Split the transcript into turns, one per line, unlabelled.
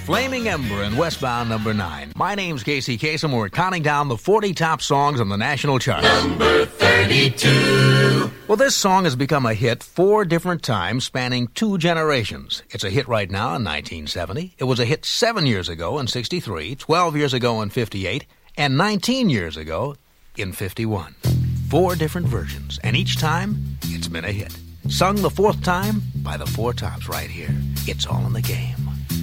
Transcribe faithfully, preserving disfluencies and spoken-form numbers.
Flaming Ember in Westbound number nine. My name's Casey Kasem. We're counting down the forty top songs on the national charts.
Number thirty-two.
Well, this song has become a hit four different times, spanning two generations. It's a hit right now in nineteen seventy. It was a hit seven years ago in sixty-three, twelve years ago in fifty-eight, and nineteen years ago in fifty-one. Four different versions, and each time it's been a hit. Sung the fourth time by the Four Tops right here. It's all in the game.